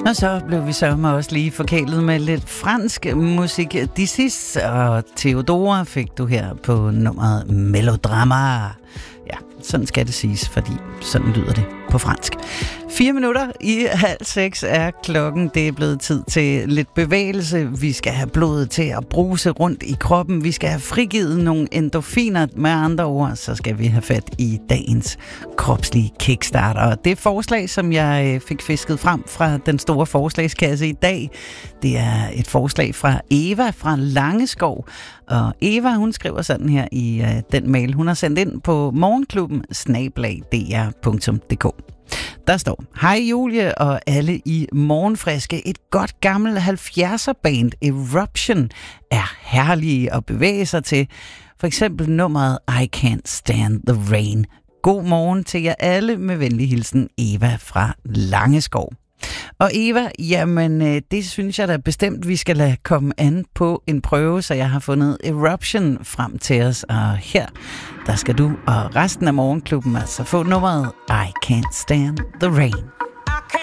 Og så blev vi sørme også lige forkælet med lidt fransk musik. Dissis og Theodora fik du her på nummeret Melodrama. Ja, sådan skal det siges, fordi sådan lyder det på fransk. 4 minutter i 5:30 er klokken. Det er blevet tid til lidt bevægelse. Vi skal have blodet til at bruse rundt i kroppen. Vi skal have frigivet nogle endorfiner. Med andre ord, så skal vi have fat i dagens kropslige kickstarter. Og det forslag, som jeg fik fisket frem fra den store forslagskasse i dag, det er et forslag fra Eva fra Langeskov. Og Eva, hun skriver sådan her i den mail, hun har sendt ind på morgenklubben@dr.dk. Der står: Hej Julie og alle i Morgenfriske. Et godt gammelt 70'er band, Eruption, er herlige at bevæge sig til. For eksempel nummeret I Can't Stand the Rain. God morgen til jer alle, med venlig hilsen Eva fra Langeskov. Og Eva, jamen det synes jeg da bestemt, vi skal lade komme an på en prøve, så jeg har fundet Eruption frem til os. Og her, der skal du og resten af Morgenklubben altså få nummeret I Can't Stand the Rain.